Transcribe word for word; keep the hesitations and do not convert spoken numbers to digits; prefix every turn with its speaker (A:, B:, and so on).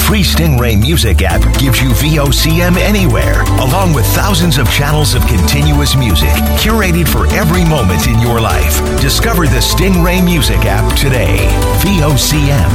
A: free Stingray Music app gives you V O C M anywhere, along with thousands of channels of continuous music, curated for every moment in your life. Discover the Stingray Music app today. V O C M,